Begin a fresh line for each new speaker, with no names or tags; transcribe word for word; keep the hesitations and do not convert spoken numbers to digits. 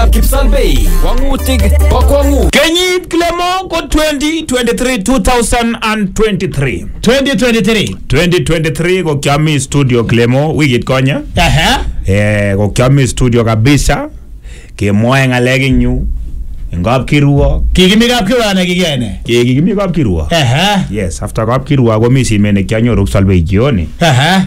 simetab Kipsalbei. Kwangutik bo kwangut.
Kenyit Clemo ko twenty twenty-three two thousand twenty-three.
twenty twenty-three.
twenty twenty-three ko kiami studio Clemo wikit konye.
Aha.
Eh ko kiami studio kabisa. Kemwae ngalek eng yu. Ngap kirua.
Kikimi kapkirwa na kigene.
Kikimi kapkirwa.
Aha.
Yes, after kapkirwa ko mi simet ne kianyoru Kipsalbei jioni.
Aha.